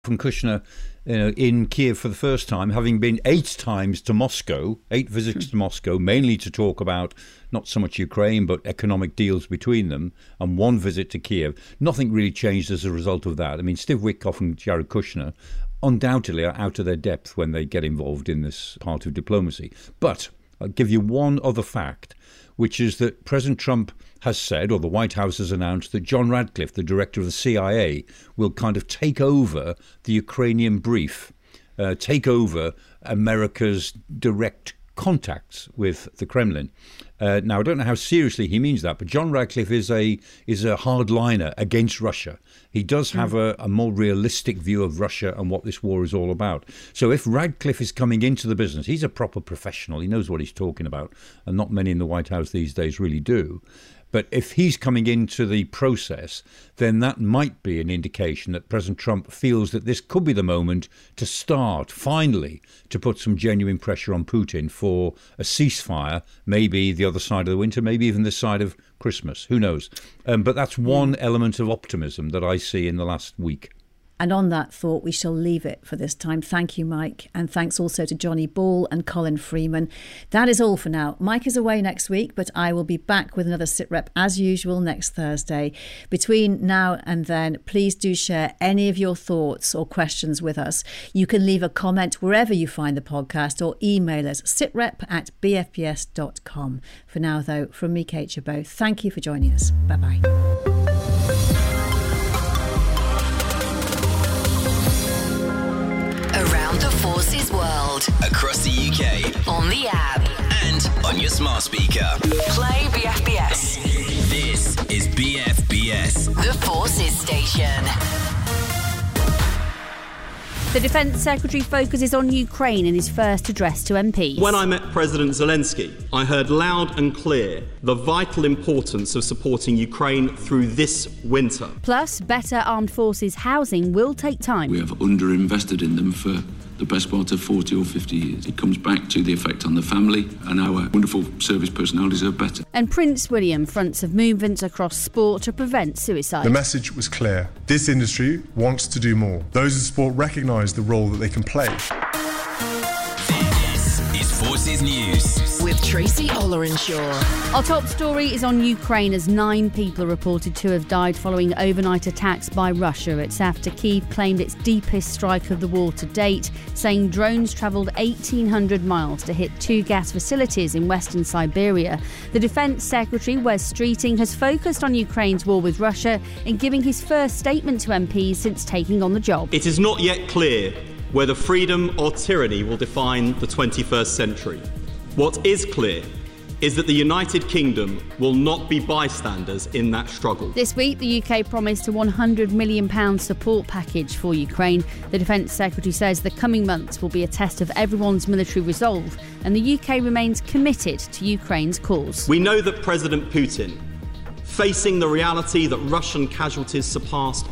from Kushner in Kiev for the first time, having been 8 times to Moscow, 8 visits to Moscow, mainly to talk about not so much Ukraine, but economic deals between them, and 1 visit to Kiev. Nothing really changed as a result of that. I mean, Steve Witkoff and Jared Kushner undoubtedly are out of their depth when they get involved in this part of diplomacy. But I'll give you one other fact, which is that President Trump has said, or the White House has announced, that John Radcliffe, the director of the CIA, will kind of take over the Ukrainian brief, take over America's direct contacts with the Kremlin. Now, I don't know how seriously he means that, but John Radcliffe is a hardliner against Russia. He does have a more realistic view of Russia and what this war is all about. So if Radcliffe is coming into the business, he's a proper professional. He knows what he's talking about, and not many in the White House these days really do. But if he's coming into the process, then that might be an indication that President Trump feels that this could be the moment to start, finally, to put some genuine pressure on Putin for a ceasefire, maybe the other side of the winter, maybe even this side of Christmas. Who knows? But that's one element of optimism that I see in the last week. And on that thought, we shall leave it for this time. Thank you, Mike. And thanks also to Johnny Ball and Colin Freeman. That is all for now. Mike is away next week, but I will be back with another SitRep as usual next Thursday. Between now and then, please do share any of your thoughts or questions with us. You can leave a comment wherever you find the podcast or email us sitrep@bfbs.com. For now, though, from me, Kate Chabot, thank you for joining us. Bye-bye. Around the Forces world. Across the UK. On the app. And on your smart speaker. Play BFBS. This is BFBS. The Forces station. The Defence Secretary focuses on Ukraine in his first address to MPs. When I met President Zelensky, I heard loud and clear the vital importance of supporting Ukraine through this winter. Plus, better armed forces housing will take time. We have underinvested in them for the best part of 40 or 50 years. It comes back to the effect on the family, and our wonderful service personnel deserve better. And Prince William fronts of movements across sport to prevent suicide. The message was clear. This industry wants to do more. Those in sport recognise the role that they can play. This is Forces News with Tracy Ollerenshaw. Our top story is on Ukraine as 9 people are reported to have died following overnight attacks by Russia. It's after Kyiv claimed its deepest strike of the war to date, saying drones travelled 1,800 miles to hit 2 gas facilities in western Siberia. The Defence Secretary, Wes Streeting, has focused on Ukraine's war with Russia in giving his first statement to MPs since taking on the job. It is not yet clear whether freedom or tyranny will define the 21st century. What is clear is that the United Kingdom will not be bystanders in that struggle. This week, the UK promised a £100 million support package for Ukraine. The Defence Secretary says the coming months will be a test of everyone's military resolve, and the UK remains committed to Ukraine's cause. We know that President Putin, facing the reality that Russian casualties surpassed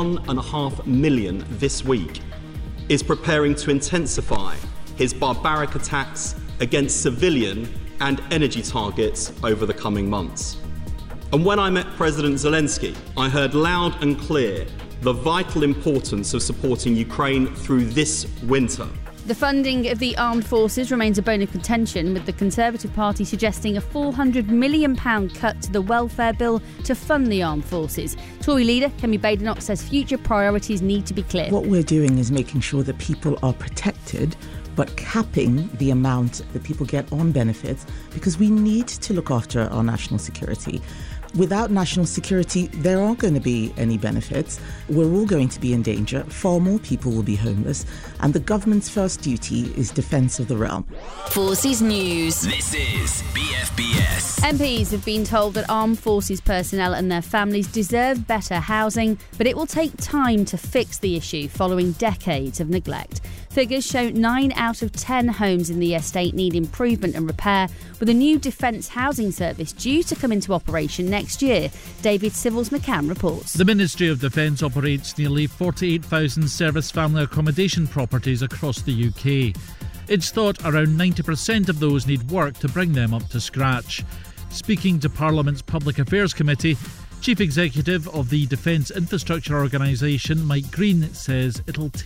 1.5 million this week, is preparing to intensify his barbaric attacks against civilian and energy targets over the coming months. And when I met President Zelensky, I heard loud and clear the vital importance of supporting Ukraine through this winter. The funding of the armed forces remains a bone of contention, with the Conservative Party suggesting a £400 million cut to the welfare bill to fund the armed forces. Tory leader Kemi Badenoch says future priorities need to be clear. What we're doing is making sure that people are protected, but capping the amount that people get on benefits, because we need to look after our national security. Without national security, there aren't going to be any benefits. We're all going to be in danger. Far more people will be homeless. And the government's first duty is defence of the realm. Forces News. This is BFBS. MPs have been told that armed forces personnel and their families deserve better housing, but it will take time to fix the issue following decades of neglect. Figures show 9 out of 10 homes in the estate need improvement and repair, with a new defence housing service due to come into operation next year. David Civils-McCann reports. The Ministry of Defence operates nearly 48,000 service family accommodation properties across the UK. It's thought around 90% of those need work to bring them up to scratch. Speaking to Parliament's Public Affairs Committee, Chief Executive of the Defence Infrastructure Organisation, Mike Green, says it'll